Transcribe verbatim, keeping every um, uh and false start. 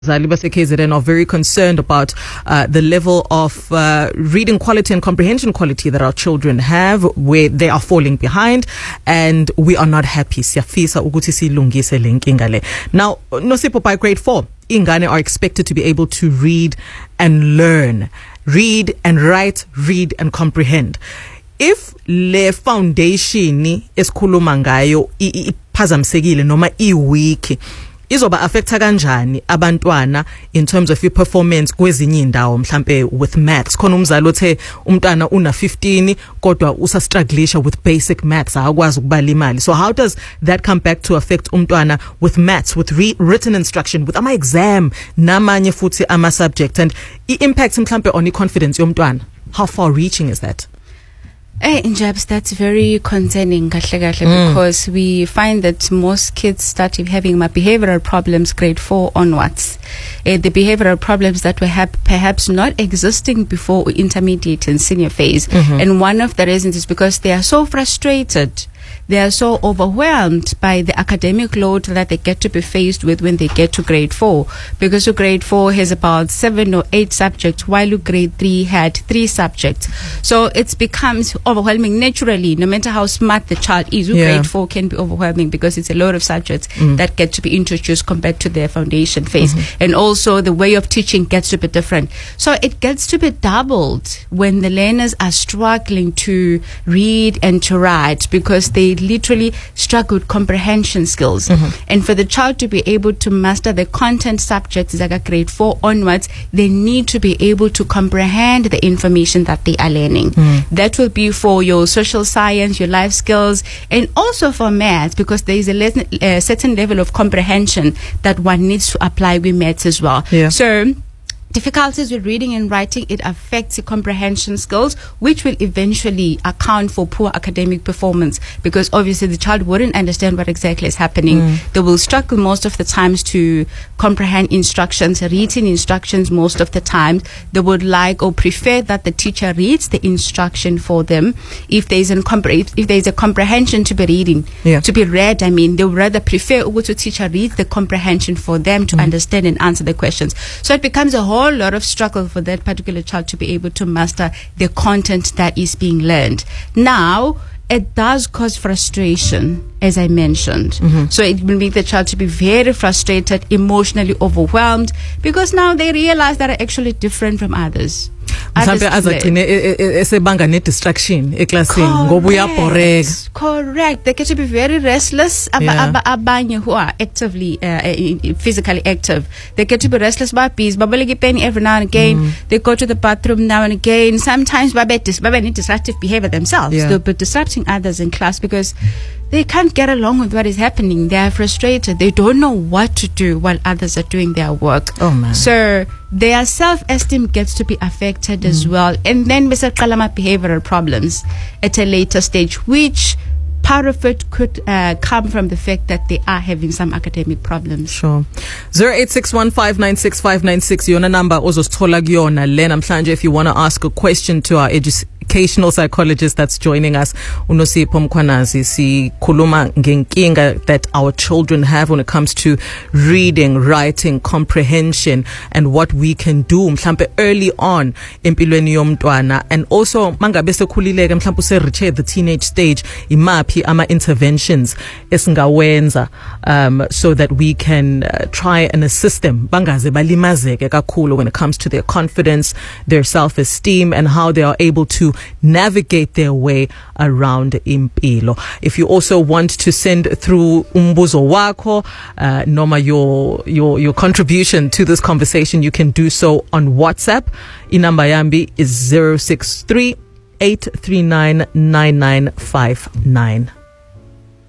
Zali K Z N are very concerned about uh, the level of uh, reading quality and comprehension quality that our children have, where they are falling behind, and we are not happy. Siyafisa ukuthi silungise le nkinga le. Now, Nosipho, by grade four, ingane are expected to be able to read and learn, read and write, read and comprehend. If le foundation esikhuluma ngayo iphazamisekile noma iweak, izoba affecta kanjani abantwana in terms of your performance kwezinye indawo mhlambe with maths? Khona umzali othe umntwana una fifteen kodwa usa strugglisha with basic maths, akwazi ukubala imali. So how does that come back to affect umntwana with maths, with re- written instruction, with ama exam namanye futhi ama subject, and I impact mhlambe on the confidence yomntwana? How far reaching is that? Hey, in Jabs, that's very concerning, mm. because we find that most kids start having my behavioral problems grade four onwards. Uh, the behavioral problems that were ha- perhaps not existing before intermediate and senior phase. Mm-hmm. And one of the reasons is because they are so frustrated. They are so overwhelmed by the academic load that they get to be faced with when they get to grade four. Because your grade four has about seven or eight subjects, while your grade three had three subjects. So it becomes overwhelming naturally, no matter how smart the child is. Your yeah. grade four can be overwhelming because it's a lot of subjects mm. that get to be introduced compared to their foundation phase. Mm-hmm. And also the way of teaching gets to be different. So it gets to be doubled when the learners are struggling to read and to write, because they literally struggle with comprehension skills. Mm-hmm. And for the child to be able to master the content subjects like a grade four onwards, they need to be able to comprehend the information that they are learning. Mm. That will be for your social science, your life skills, and also for maths, because there is a, le- a certain level of comprehension that one needs to apply with maths as well. Yeah. So difficulties with reading and writing, it affects the comprehension skills, which will eventually account for poor academic performance, because obviously the child wouldn't understand what exactly is happening. Mm. They will struggle most of the times to comprehend instructions, written instructions most of the time. They would like or prefer that the teacher reads the instruction for them. If there is, an compre- if there is a comprehension to be reading, yeah. to be read, I mean, they would rather prefer to teacher read the comprehension for them to mm. understand and answer the questions. So it becomes a whole lot of struggle for that particular child to be able to master the content that is being learned. Now, it does cause frustration, as I mentioned. Mm-hmm. So it will make the child to be very frustrated, emotionally overwhelmed, because now they realize that are actually different from others. Mhlambe azagcine esebanga ne distraction eklasini ngoba uyaboreka. Correct. They get to be very restless. Abanye who are actively uh, physically active, they get to be restless, babes babaleke penny every now and again. Mm. They go to the bathroom now and again. Sometimes babe dis- babe need disruptive behavior themselves. Yeah. They'll be disrupting others in class because they can't get along with what is happening. They are frustrated. They don't know what to do while others are doing their work. Oh man. So their self-esteem gets to be affected mm. as well. And then we start kalama behavioral problems at a later stage, which part of it could uh, come from the fact that they are having some academic problems. Sure. zero eight six one five nine six five nine six yona number ozosithola kuyona le namhlanje if you want to ask a question to our educational psychologist that's joining us, uNosipho Mkhwanazi. Sikhuluma ngenkinga that our children have when it comes to reading, writing, comprehension, and what we can do mhlambe early on empilweni yomntwana, and also mangabe sekhulileke mhlambe use reach the teenage stage, imaphi ama interventions esingawenza um so that we can uh, try and assist them bangaze balimazeke kakhulu when it comes to their confidence, their self-esteem, and how they are able to navigate their way around impilo. If you also want to send through umbuzo wako uh, noma your your your contribution to this conversation, you can do so on WhatsApp. Inamba yambi is zero six three eight three nine nine nine five nine.